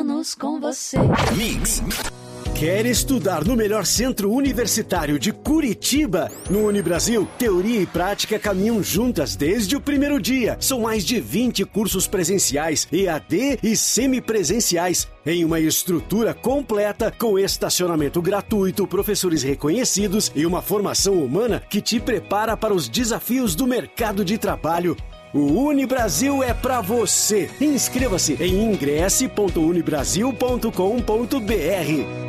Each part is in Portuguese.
anos com você. Mix. Quer estudar no melhor centro universitário de Curitiba? No Unibrasil, teoria e prática caminham juntas desde o primeiro dia. São mais de 20 cursos presenciais, EAD e semipresenciais, em uma estrutura completa com estacionamento gratuito, professores reconhecidos e uma formação humana que te prepara para os desafios do mercado de trabalho. O Unibrasil é pra você. Inscreva-se em ingresse.unibrasil.com.br.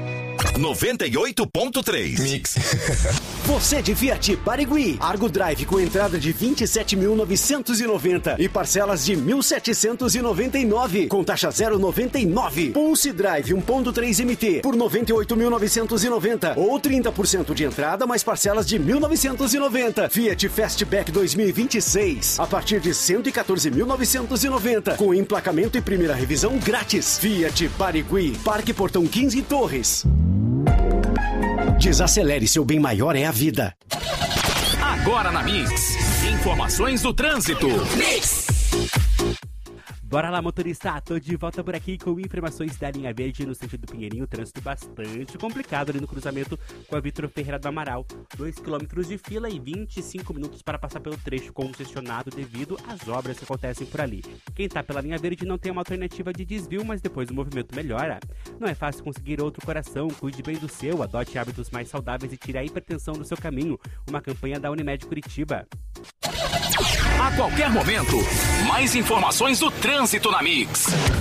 98.3 Mix. Você de Fiat Barigui, Argo Drive com entrada de 27.990 e parcelas de 1.799 com taxa 0,99. Pulse Drive 1.3 MT por 98.990 ou 30% de entrada mais parcelas de 1.990. Fiat Fastback 2026 a partir de 114.990 com emplacamento e primeira revisão grátis. Fiat Barigui, Parque Portão 15 Torres. Desacelere, seu bem maior é a vida. Agora na Mix, informações do trânsito. Mix. Bora lá, motorista, tô de volta por aqui com informações da linha verde no sentido do Pinheirinho, trânsito bastante complicado ali no cruzamento com a Vitor Ferreira do Amaral, 2 km de fila e 25 minutos para passar pelo trecho congestionado devido às obras que acontecem por ali. Quem tá pela linha verde não tem uma alternativa de desvio, mas depois o movimento melhora. Não é fácil conseguir outro coração, cuide bem do seu, adote hábitos mais saudáveis e tire a hipertensão do seu caminho, uma campanha da Unimed Curitiba. A qualquer momento, mais informações do trânsito na Mix.